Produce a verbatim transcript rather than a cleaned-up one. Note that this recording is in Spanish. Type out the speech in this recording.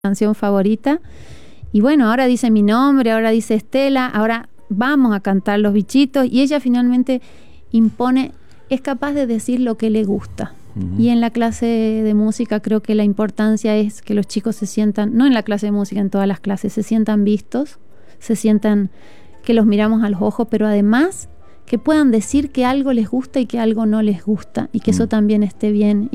canción favorita. Y bueno, ahora dice mi nombre, ahora dice Estela, ahora vamos a cantar Los Bichitos. Y ella finalmente impone, es capaz de decir lo que le gusta. Uh-huh. Y en la clase de música creo que la importancia es que los chicos se sientan, no en la clase de música, en todas las clases, se sientan vistos, se sientan que los miramos a los ojos, pero además que puedan decir que algo les gusta y que algo no les gusta, y que uh-huh. eso también esté bien.